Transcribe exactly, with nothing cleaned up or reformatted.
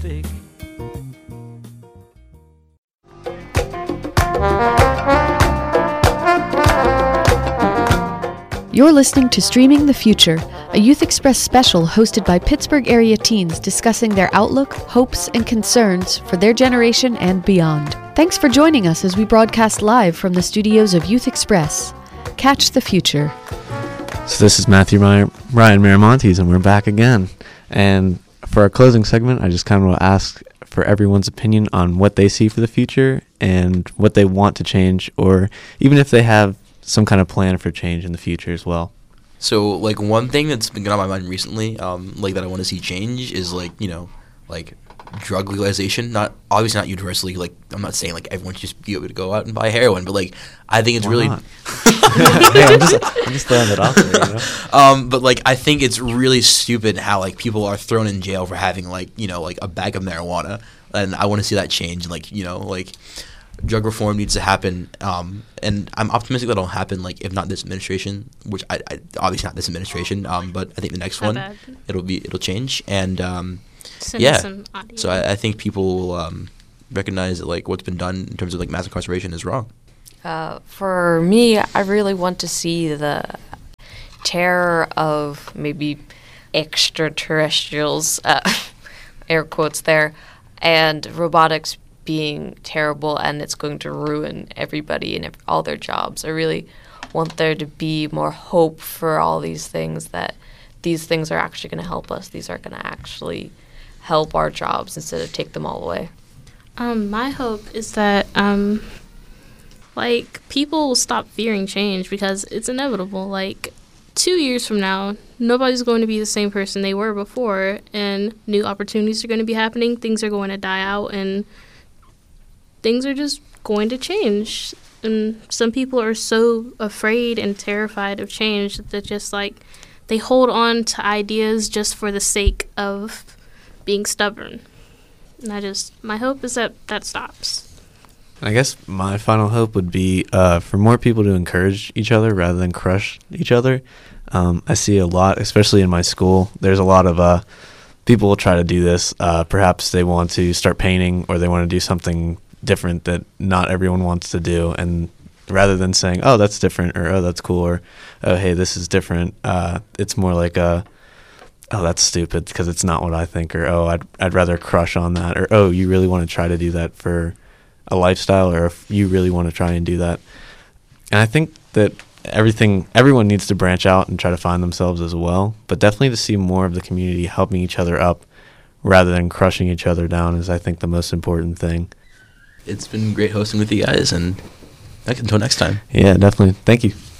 thick. You're listening to Streaming the Future, a Youth Express special hosted by Pittsburgh area teens discussing their outlook, hopes, and concerns for their generation and beyond. Thanks for joining us as we broadcast live from the studios of Youth Express. Catch the future. So this is Matthew Ryan, Ryan Miramontes, and we're back again. And for our closing segment, I just kind of want to ask for everyone's opinion on what they see for the future and what they want to change, or even if they have some kind of plan for change in the future as well. So, like, one thing that's been going on my mind recently, um, like, that I want to see change is, like, you know, like, drug legalization. Not, obviously not universally, like, I'm not saying, like, everyone should just be able to go out and buy heroin, but, like, I think it's Why really... not? Hey, I'm just, I'm just throwing it out there, you know? Um, but, like, I think it's really stupid how, like, people are thrown in jail for having, like, you know, like, a bag of marijuana. And I want to see that change, like, you know, like... Drug reform needs to happen, um, and I'm optimistic that it'll happen. Like, if not this administration, which I, I obviously not this administration, um, but I think the next Not one, bad. it'll be it'll change, and um, Send yeah. us some audio. So I, I think people will um, recognize that, like, what's been done in terms of, like, mass incarceration is wrong. Uh, for me, I really want to see the terror of maybe extraterrestrials, uh, air quotes there, and robotics being terrible, and it's going to ruin everybody and ev- all their jobs. I really want there to be more hope for all these things, that these things are actually going to help us. These are going to actually help our jobs instead of take them all away. Um, my hope is that, um, like, people will stop fearing change because it's inevitable. Like, two years from now, nobody's going to be the same person they were before, and new opportunities are going to be happening. Things are going to die out, and things are just going to change. And some people are so afraid and terrified of change that just, like, they hold on to ideas just for the sake of being stubborn. And I just, my hope is that that stops. I guess my final hope would be uh, for more people to encourage each other rather than crush each other. Um, I see a lot, especially in my school, there's a lot of uh, people will try to do this. Uh, perhaps they want to start painting, or they want to do something different that not everyone wants to do, and rather than saying, oh, that's different, or oh, that's cool, or oh, hey, this is different, uh, it's more like a, oh, that's stupid because it's not what I think, or oh, I'd I'd rather crush on that, or oh, you really want to try to do that for a lifestyle, or if you really want to try and do that. And I think that everything, everyone needs to branch out and try to find themselves as well, but definitely to see more of the community helping each other up rather than crushing each other down is, I think, the most important thing. It's been great hosting with you guys, and until next time. Yeah, definitely. Thank you.